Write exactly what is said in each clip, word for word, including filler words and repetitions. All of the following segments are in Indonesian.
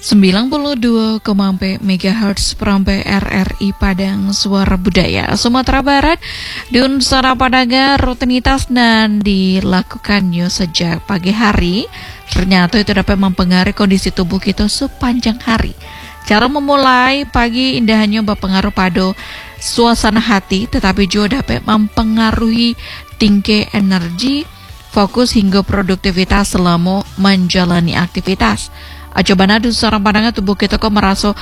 sembilan puluh dua koma empat megahertz Perampai R R I Padang Suara Budaya Sumatera Barat. Dun Sara Padanga rutinitas dan dilakukannya sejak pagi hari. Ternyata itu dapat mempengaruhi kondisi tubuh kita sepanjang hari. Cara memulai pagi indahannya berpengaruh pada suasana hati, tetapi juga dapat mempengaruhi tingkat energi, fokus hingga produktivitas selama menjalani aktivitas. Coba nadu seorang pandangan tubuh kita kok merasa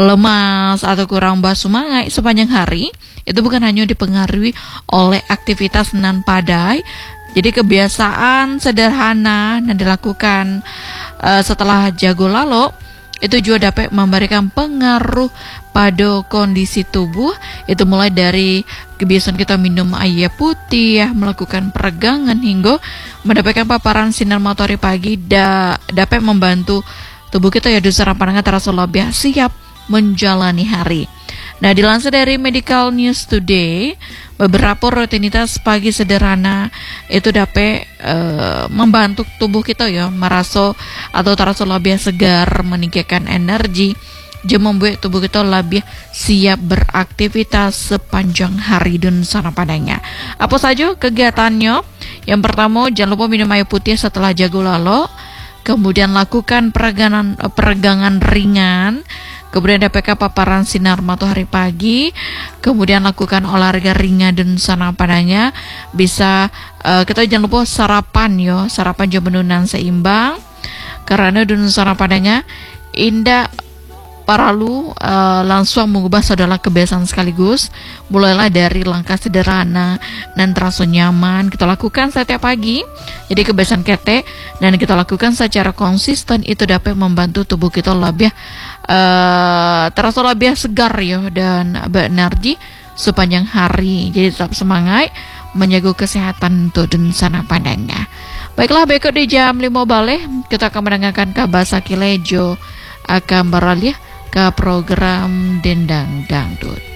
lemas atau kurang bersemangat sepanjang hari. Itu bukan hanya dipengaruhi oleh aktivitas nan padai. Jadi kebiasaan sederhana yang dilakukan uh, setelah jago lalu itu juga dapat memberikan pengaruh pada kondisi tubuh. Itu mulai dari kebiasaan kita minum air putih, ya, melakukan peregangan hingga mendapatkan paparan sinar matahari pagi da, dapat membantu tubuh kita ya dusara pandangan terasa lebih siap menjalani hari. Nah, dilansir dari Medical News Today, beberapa rutinitas pagi sederhana itu dapat e, membantu tubuh kita ya merasa atau terasa lebih segar, meningkatkan energi, dan membuat tubuh kita lebih siap beraktivitas sepanjang hari dan sana padanya. Apa saja kegiatannya? Yang pertama, jangan lupa minum air putih setelah jago lalu. Kemudian lakukan peregangan, peregangan ringan. Kemudian dapatkan paparan sinar matahari pagi. Kemudian lakukan olahraga ringan dan sana padanya. Bisa uh, kita jangan lupa sarapan yo, sarapan jam menunan seimbang. Karena dan sana padanya indah paralu uh, langsung mengubah saudara kebiasaan sekaligus. Mulailah dari langkah sederhana dan terasa nyaman kita lakukan setiap pagi. Jadi kebiasaan ketek dan kita lakukan secara konsisten itu dapat membantu tubuh kita lebih uh, terasa lebih segar ya dan berenergi sepanjang hari. Jadi tetap semangat menjaga kesehatan tuh dan sana pandangnya. Baiklah, berikut di jam lima balik kita akan mendengarkan kabar Sakilejo akan beralih ke program Dendang Dangdut.